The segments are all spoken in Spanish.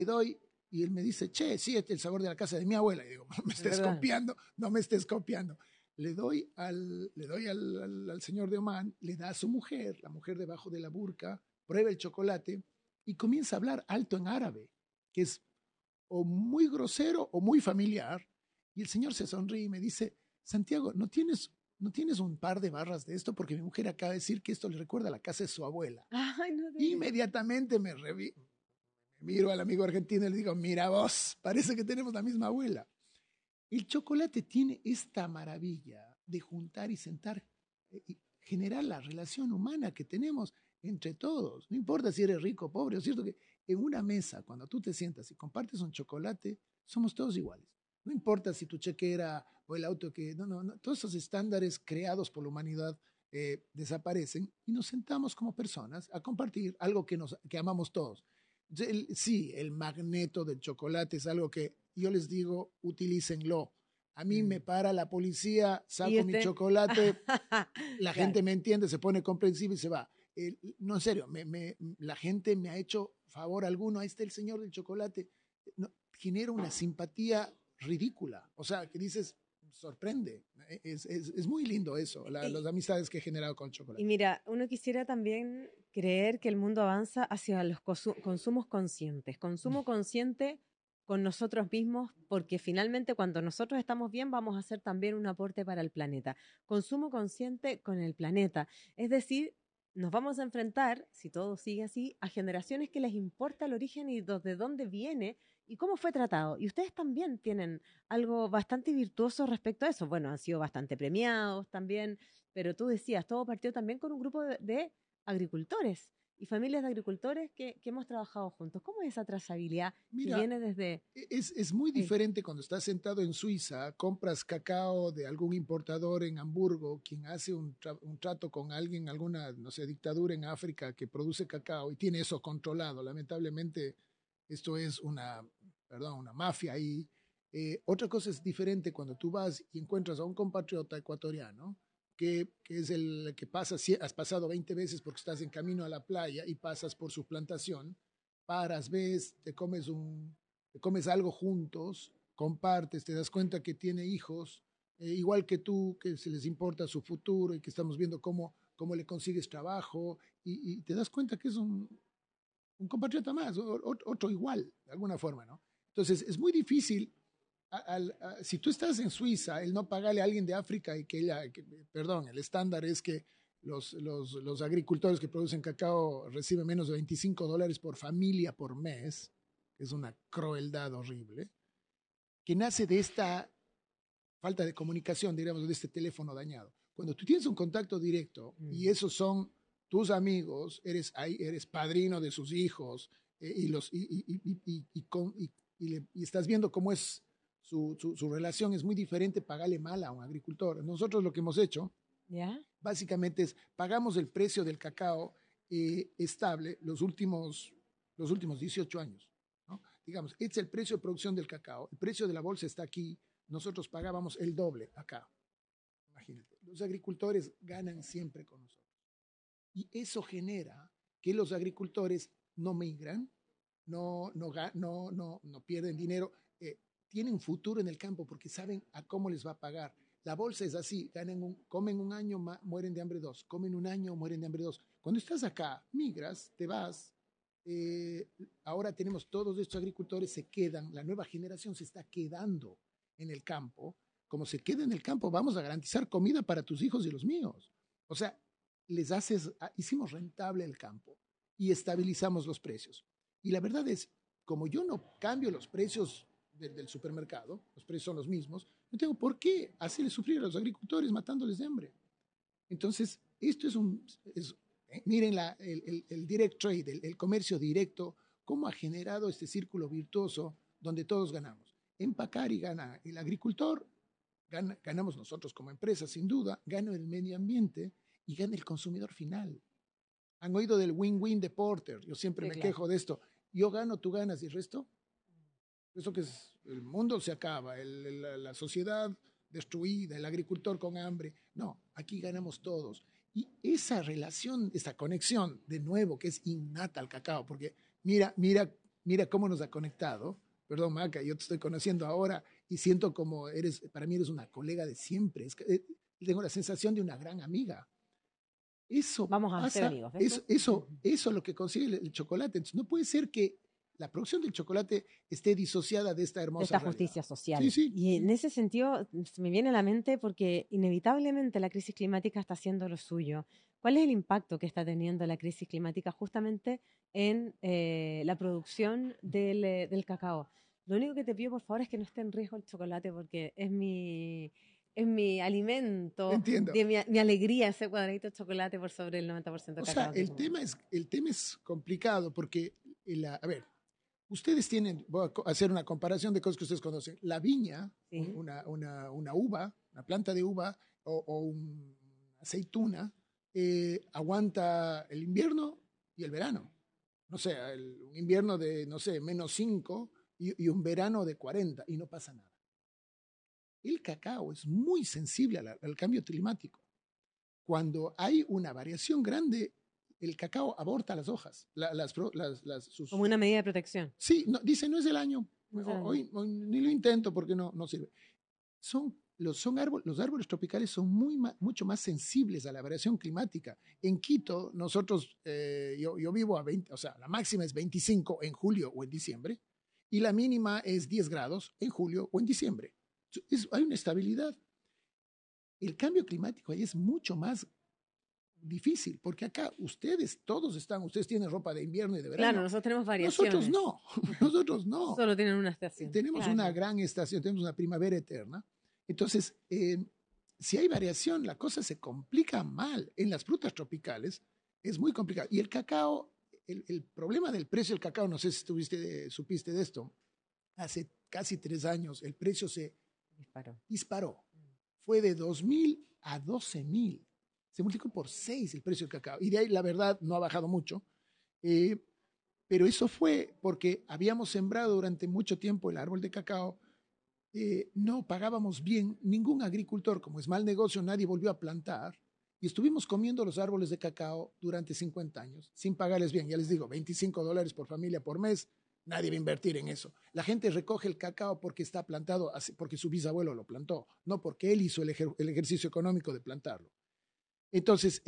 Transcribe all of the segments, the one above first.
le doy y él me dice, che, sí, este es el sabor de la casa de mi abuela. Y digo, no me estés copiando, no me estés copiando. Le doy al señor de Omán, le da a su mujer, la mujer debajo de la burka, prueba el chocolate y comienza a hablar alto en árabe, que es o muy grosero o muy familiar. Y el señor se sonríe y me dice, Santiago, ¿no tienes un par de barras de esto? Porque mi mujer acaba de decir que esto le recuerda a la casa de su abuela. Ay, no Inmediatamente me miro al amigo argentino y le digo, mira vos, parece que tenemos la misma abuela. El chocolate tiene esta maravilla de juntar y sentar y generar la relación humana que tenemos entre todos. No importa si eres rico o pobre, es cierto que en una mesa, cuando tú te sientas y compartes un chocolate, somos todos iguales. No importa si tu chequera o el auto que... No. Todos esos estándares creados por la humanidad desaparecen y nos sentamos como personas a compartir algo que amamos todos. Sí, el magneto del chocolate es algo que yo les digo, utilícenlo. A mí me para la policía, saco mi chocolate, la gente me entiende, se pone comprensiva y se va. No, en serio, la gente me ha hecho favor alguno, ahí está el señor del chocolate. No, genera una simpatía ridícula. O sea, que dices, sorprende. Es muy lindo eso, las amistades que he generado con el chocolate. Y mira, uno quisiera también creer que el mundo avanza hacia los consumos conscientes. Consumo consciente con nosotros mismos, porque finalmente cuando nosotros estamos bien vamos a hacer también un aporte para el planeta. Consumo consciente con el planeta. Es decir, nos vamos a enfrentar, si todo sigue así, a generaciones que les importa el origen y de dónde viene y cómo fue tratado. Y ustedes también tienen algo bastante virtuoso respecto a eso. Bueno, han sido bastante premiados también, pero tú decías, todo partió también con un grupo de agricultores y familias de agricultores que hemos trabajado juntos. ¿Cómo es esa trazabilidad que viene desde...? Es muy diferente cuando estás sentado en Suiza, compras cacao de algún importador en Hamburgo, quien hace un trato con alguien, alguna, no sé, dictadura en África que produce cacao y tiene eso controlado. Lamentablemente, esto es una mafia ahí. Otra cosa es diferente cuando tú vas y encuentras a un compatriota ecuatoriano que es el que has pasado 20 veces porque estás en camino a la playa y pasas por su plantación, paras, ves, te comes algo juntos, compartes, te das cuenta que tiene hijos, igual que tú, que se les importa su futuro y que estamos viendo cómo le consigues trabajo y te das cuenta que es un compatriota más, otro igual, de alguna forma, ¿no? Entonces, es muy difícil si tú estás en Suiza, el no pagarle a alguien de África y perdón, el estándar es que los agricultores que producen cacao reciben menos de $25 por familia por mes, que es una crueldad horrible, que nace de esta falta de comunicación, diríamos, de este teléfono dañado. Cuando tú tienes un contacto directo y esos son tus amigos, eres padrino de sus hijos y estás viendo cómo es su relación, es muy diferente pagarle mal a un agricultor. Nosotros lo que hemos hecho, básicamente es pagamos el precio del cacao estable los últimos 18 años. ¿No? Digamos, este es el precio de producción del cacao, el precio de la bolsa está aquí, nosotros pagábamos el doble acá. Imagínate, los agricultores ganan siempre con nosotros. Y eso genera que los agricultores no migran, no pierden dinero, tienen futuro en el campo porque saben a cómo les va a pagar. La bolsa es así, comen un año, mueren de hambre dos, comen un año, mueren de hambre dos. Cuando estás acá, migras, te vas, ahora tenemos todos estos agricultores, se quedan, la nueva generación se está quedando en el campo. Como se queda en el campo, vamos a garantizar comida para tus hijos y los míos. O sea, hicimos rentable el campo y estabilizamos los precios. Y la verdad es, como yo no cambio los precios del supermercado, los precios son los mismos, no tengo por qué hacerle sufrir a los agricultores matándoles de hambre. Entonces, esto miren el direct trade, el comercio directo, cómo ha generado este círculo virtuoso donde todos ganamos. Empacar y gana el agricultor, ganamos nosotros como empresa, sin duda, gana el medio ambiente y gana el consumidor final. Han oído del win-win de Porter, yo siempre me quejo de esto. Yo gano, tú ganas y el resto. Eso que es, el mundo se acaba, la sociedad destruida, el agricultor con hambre. No, aquí ganamos todos. Y esa relación, esa conexión, de nuevo, que es innata al cacao, porque mira mira cómo nos ha conectado. Perdón, Maca, yo te estoy conociendo ahora y siento como para mí eres una colega de siempre. Tengo la sensación de una gran amiga. Eso vamos a ser amigos. Eso es lo que consigue el chocolate. Entonces, no puede ser que la producción del chocolate esté disociada de esta hermosa justicia social. Sí. Y en ese sentido me viene a la mente porque inevitablemente la crisis climática está haciendo lo suyo. ¿Cuál es el impacto que está teniendo la crisis climática justamente en la producción del cacao? Lo único que te pido, por favor, es que no esté en riesgo el chocolate porque es mi alimento, Entiendo. mi alegría, ese cuadradito de chocolate por sobre el 90% de cacao. O sea, el tema es complicado porque, a ver, ustedes voy a hacer una comparación de cosas que ustedes conocen. La viña, sí. una uva, una planta de uva o una aceituna, aguanta el invierno y el verano. No sé, un invierno de, no sé, -5 y un verano de 40 y no pasa nada. El cacao es muy sensible al cambio climático. Cuando hay una variación grande, el cacao aborta las hojas. Como una medida de protección. Sí, dice, no es el año. Hoy ni lo intento porque no sirve. Los árboles tropicales son mucho más sensibles a la variación climática. En Quito, nosotros, yo vivo a 20, o sea, la máxima es 25 en julio o en diciembre, y la mínima es 10 grados en julio o en diciembre. Hay una estabilidad. El cambio climático ahí es mucho más difícil, porque acá ustedes tienen ropa de invierno y de verano. Claro, nosotros tenemos variaciones. Nosotros no. Solo tienen una estación. Tenemos una gran estación, tenemos una primavera eterna. Entonces, si hay variación, la cosa se complica mal. En las frutas tropicales es muy complicado. Y el cacao, el problema del precio del cacao, no sé si supiste de esto, hace casi 3 años el precio se disparó. Fue de 2,000 a 12,000. Se multiplicó por 6 el precio del cacao. Y de ahí, la verdad, no ha bajado mucho. Pero eso fue porque habíamos sembrado durante mucho tiempo el árbol de cacao. No pagábamos bien. Ningún agricultor, como es mal negocio, nadie volvió a plantar. Y estuvimos comiendo los árboles de cacao durante 50 años, sin pagarles bien. Ya les digo, $25 por familia por mes. Nadie va a invertir en eso. La gente recoge el cacao porque está plantado, porque su bisabuelo lo plantó, no porque él hizo el ejercicio económico de plantarlo. Entonces,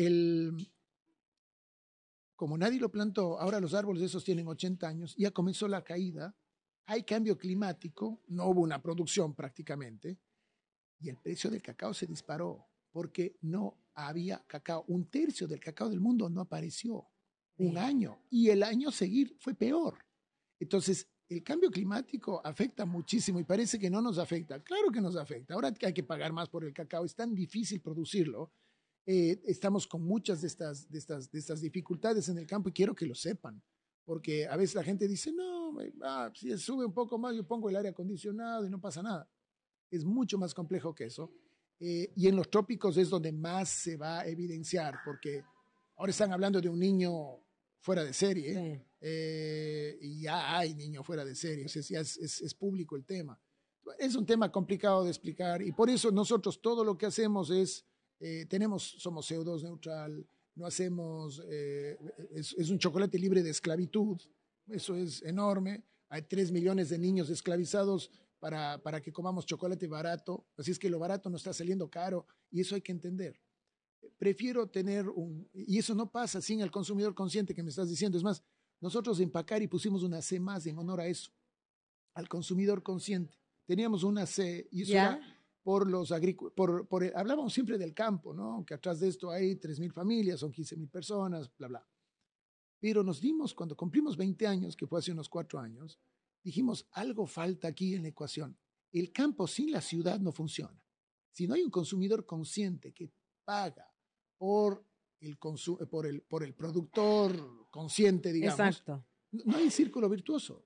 como nadie lo plantó, ahora los árboles esos tienen 80 años, ya comenzó la caída, hay cambio climático, no hubo una producción prácticamente, y el precio del cacao se disparó porque no había cacao. 1/3 del cacao del mundo no apareció un año, y el año seguir fue peor. Entonces, el cambio climático afecta muchísimo y parece que no nos afecta. Claro que nos afecta. Ahora hay que pagar más por el cacao, es tan difícil producirlo. Estamos con muchas de estas dificultades en el campo y quiero que lo sepan, porque a veces la gente dice, no, si sube un poco más yo pongo el aire acondicionado y no pasa nada. Es mucho más complejo que eso, y en los trópicos es donde más se va a evidenciar, porque ahora están hablando de un niño fuera de serie, sí. Y ya hay niños fuera de serie, o sea, ya es público el tema. Es un tema complicado de explicar y por eso nosotros todo lo que hacemos es somos CO2 neutral, no hacemos, es un chocolate libre de esclavitud, eso es enorme. Hay 3 millones de niños esclavizados para que comamos chocolate barato, así es que lo barato nos está saliendo caro y eso hay que entender. Prefiero tener y eso no pasa sin el consumidor consciente que me estás diciendo. Es más, nosotros en Pacari pusimos una C más en honor a eso, al consumidor consciente. Teníamos una C y eso era por los agricultores, hablábamos siempre del campo, ¿no? Que atrás de esto hay 3,000 familias, son 15,000 personas, bla, bla. Pero nos dimos, cuando cumplimos 20 años, que fue hace unos 4 años, dijimos, algo falta aquí en la ecuación. El campo sin la ciudad no funciona. Si no hay un consumidor consciente que paga por el productor consciente, digamos, exacto, no hay círculo virtuoso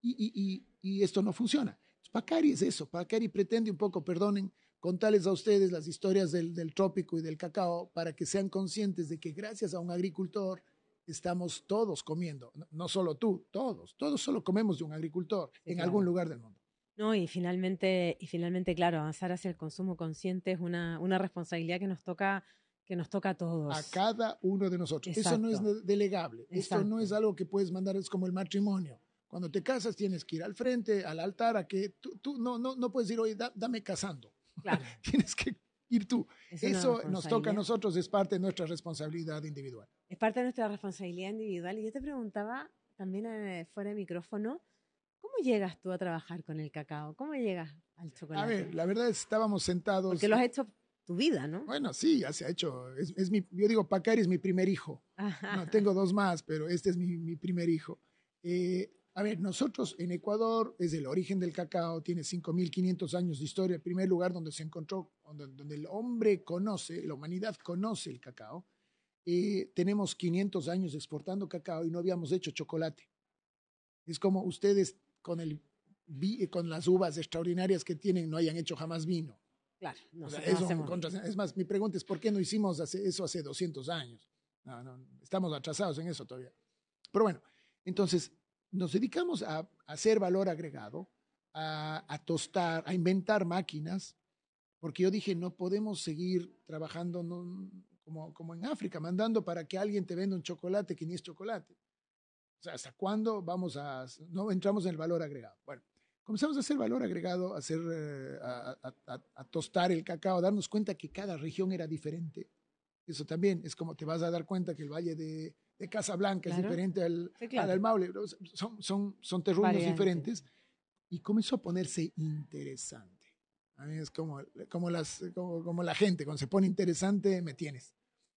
y esto no funciona. Pacari es eso. Pacari pretende un poco, perdonen, contarles a ustedes las historias del trópico y del cacao para que sean conscientes de que gracias a un agricultor estamos todos comiendo, no solo tú, todos solo comemos de un agricultor, sí, en algún lugar del mundo. No, y finalmente, claro, avanzar hacia el consumo consciente es una responsabilidad que nos toca a todos. A cada uno de nosotros. Exacto. Eso no es delegable. Exacto. Esto no es algo que puedes mandar, es como el matrimonio. Cuando te casas tienes que ir al frente, al altar, a que tú no puedes decir, oye, dame casando. Claro. Tienes que ir tú. Eso nos toca a nosotros, es parte de nuestra responsabilidad individual. Es parte de nuestra responsabilidad individual. Y yo te preguntaba también fuera de micrófono, ¿cómo llegas tú a trabajar con el cacao? ¿Cómo llegas al chocolate? A ver, la verdad estábamos sentados. Porque lo has hecho tu vida, ¿no? Bueno, sí, ya se ha hecho. Yo digo, Pacari es mi primer hijo. No, tengo 2 más, pero este es mi primer hijo. A ver, nosotros en Ecuador, es el origen del cacao, tiene 5.500 años de historia, el primer lugar donde se encontró, donde el hombre conoce, la humanidad conoce el cacao. Tenemos 500 años exportando cacao y no habíamos hecho chocolate. Es como ustedes con las uvas extraordinarias que tienen no hayan hecho jamás vino. Claro, no, o sea, es más, mi pregunta es ¿por qué no hicimos eso hace 200 años? No, estamos atrasados en eso todavía. Pero bueno, entonces nos dedicamos a hacer valor agregado, a tostar, a inventar máquinas, porque yo dije, no podemos seguir trabajando como en África, mandando para que alguien te venda un chocolate que ni es chocolate. O sea, ¿hasta cuándo no entramos en el valor agregado? Bueno, comenzamos a hacer valor agregado, a tostar el cacao, a darnos cuenta que cada región era diferente. Eso también es como te vas a dar cuenta que el valle de Casablanca es diferente al Maule. Son terruños diferentes. Y comenzó a ponerse interesante. A mí es como la gente, cuando se pone interesante, me tienes.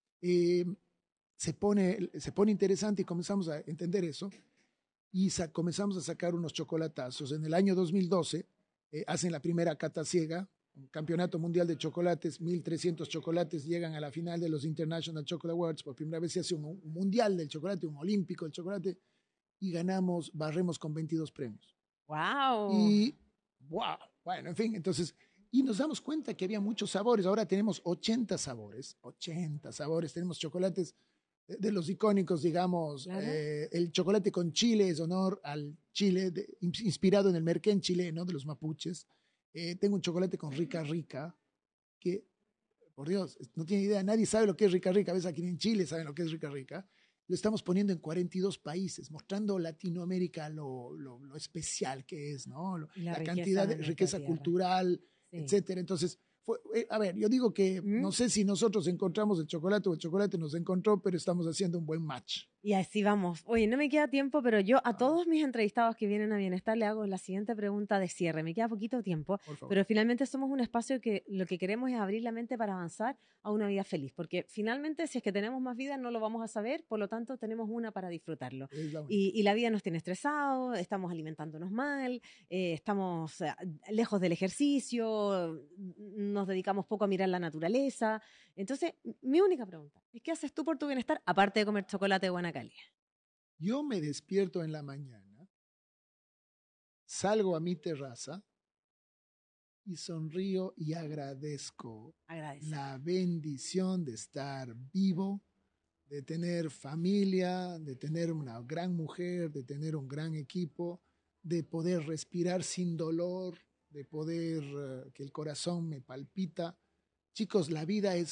Se pone interesante y comenzamos a entender eso. Y comenzamos a sacar unos chocolatazos. En el año 2012 hacen la primera cata ciega, un campeonato mundial de chocolates, 1.300 chocolates llegan a la final de los International Chocolate Awards. Por primera vez se hace un mundial del chocolate, un olímpico del chocolate, y barremos con 22 premios. ¡Wow! Bueno, en fin, entonces, y nos damos cuenta que había muchos sabores. Ahora tenemos 80 sabores, tenemos chocolates de los icónicos, digamos, claro. El chocolate con chile es honor al Chile, inspirado en el merquén chileno de los mapuches. Tengo un chocolate con rica rica, que, por Dios, no tiene idea, nadie sabe lo que es rica rica. A veces aquí en Chile saben lo que es rica rica. Lo estamos poniendo en 42 países, mostrando Latinoamérica lo especial que es, ¿no? La cantidad de riqueza cultural, etcétera. Entonces, a ver, yo digo que no sé si nosotros encontramos el chocolate o el chocolate nos encontró, pero estamos haciendo un buen match. Y así vamos. Oye, no me queda tiempo, pero yo a todos mis entrevistados que vienen a Bienestar le hago la siguiente pregunta de cierre. Me queda poquito tiempo, pero finalmente somos un espacio que lo que queremos es abrir la mente para avanzar a una vida feliz, porque finalmente si es que tenemos más vida no lo vamos a saber, por lo tanto tenemos una para disfrutarlo. Y la vida nos tiene estresados, estamos alimentándonos mal, estamos lejos del ejercicio, nos dedicamos poco a mirar la naturaleza. Entonces, mi única pregunta es ¿qué haces tú por tu bienestar aparte de comer chocolate de buena calidad? Yo me despierto en la mañana, salgo a mi terraza y sonrío y agradezco la bendición de estar vivo, de tener familia, de tener una gran mujer, de tener un gran equipo, de poder respirar sin dolor, de poder que el corazón me palpita. Chicos, la vida es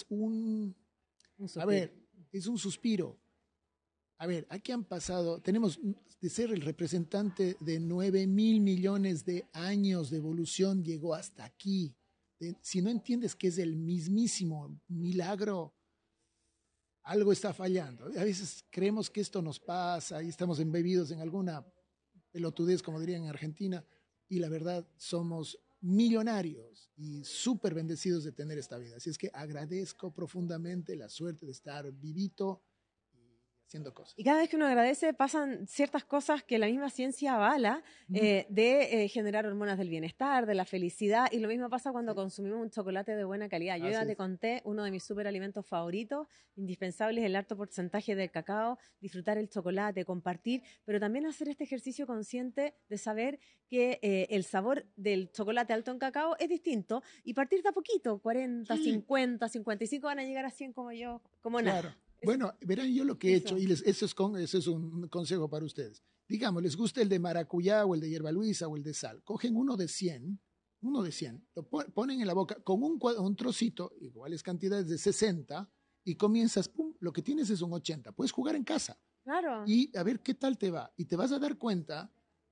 es un suspiro. A ver, aquí han pasado, tenemos de ser el representante de 9.000 millones de años de evolución, llegó hasta aquí. Si no entiendes que es el mismísimo milagro, algo está fallando. A veces creemos que esto nos pasa y estamos embebidos en alguna pelotudez, como dirían en Argentina, y la verdad somos millonarios y súper bendecidos de tener esta vida. Así es que agradezco profundamente la suerte de estar vivito haciendo cosas. Y cada vez que uno agradece pasan ciertas cosas que la misma ciencia avala de generar hormonas del bienestar, de la felicidad, y lo mismo pasa cuando consumimos un chocolate de buena calidad. Yo ya te conté, uno de mis superalimentos favoritos, indispensables, el alto porcentaje del cacao, disfrutar el chocolate, compartir, pero también hacer este ejercicio consciente de saber que el sabor del chocolate alto en cacao es distinto y partir de a poquito, 40, 50, 55 van a llegar a 100 como yo, como nada. Bueno, verán yo lo que he hecho, y eso es un consejo para ustedes. Digamos, les gusta el de maracuyá o el de hierba luisa o el de sal. Cogen uno de 100, lo ponen en la boca con un trocito, iguales cantidades de 60, y comienzas, pum, lo que tienes es un 80. Puedes jugar en casa. Claro. Y a ver qué tal te va. Y te vas a dar cuenta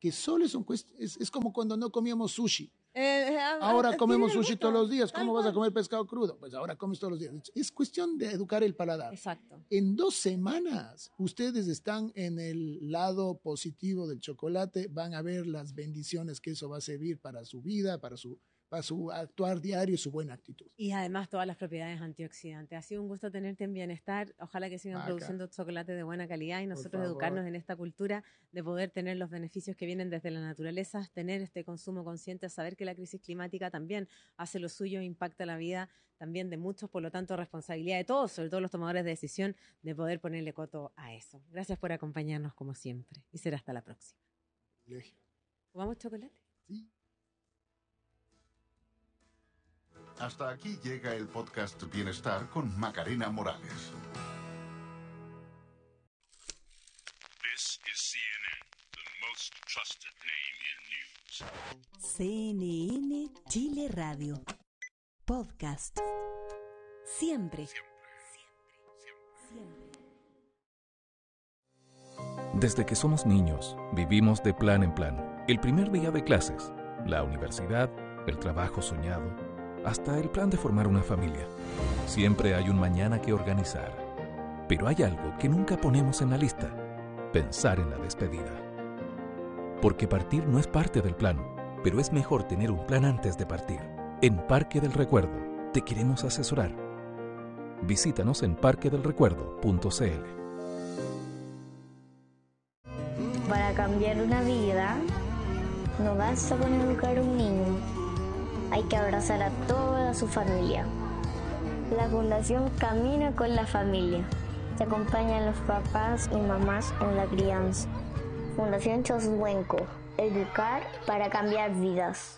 que solo es como cuando no comíamos sushi. Ahora comemos sushi todos los días. ¿Cómo vas a comer pescado crudo? Pues ahora comes todos los días. Es cuestión de educar el paladar. Exacto. En 2 semanas ustedes están en el lado positivo del chocolate, van a ver las bendiciones que eso va a servir para su vida, para su actuar diario y su buena actitud. Y además todas las propiedades antioxidantes. Ha sido un gusto tenerte en Bienestar. Ojalá que sigan produciendo chocolate de buena calidad y nosotros educarnos en esta cultura de poder tener los beneficios que vienen desde la naturaleza, tener este consumo consciente, saber que la crisis climática también hace lo suyo, impacta la vida también de muchos, por lo tanto responsabilidad de todos, sobre todo los tomadores de decisión, de poder ponerle coto a eso. Gracias por acompañarnos como siempre y será hasta la próxima. ¿Comamos chocolate? Sí. Hasta aquí llega el podcast Bienestar con Macarena Morales. This is CNN, the most trusted name in news. CNN Chile Radio. Podcast. Siempre. Desde que somos niños, vivimos de plan en plan. El primer día de clases, la universidad, el trabajo soñado, hasta el plan de formar una familia. Siempre hay un mañana que organizar. Pero hay algo que nunca ponemos en la lista: pensar en la despedida. Porque partir no es parte del plan, pero es mejor tener un plan antes de partir. En Parque del Recuerdo te queremos asesorar. Visítanos en parquedelrecuerdo.cl. Para cambiar una vida, no basta con educar a un niño. Hay que abrazar a toda su familia. La Fundación Camina con la Familia. Se acompañan los papás y mamás en la crianza. Fundación Choswenco. Educar para cambiar vidas.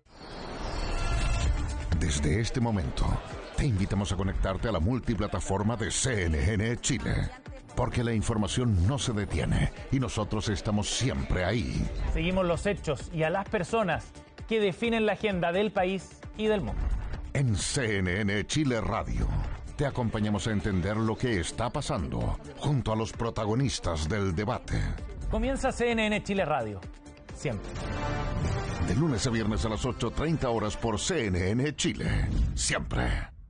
Desde este momento, te invitamos a conectarte a la multiplataforma de CNN Chile. Porque la información no se detiene y nosotros estamos siempre ahí. Seguimos los hechos y a las personas que definen la agenda del país y del mundo. En CNN Chile Radio te acompañamos a entender lo que está pasando junto a los protagonistas del debate. Comienza CNN Chile Radio. Siempre. De lunes a viernes a las 8:30 horas por CNN Chile. Siempre.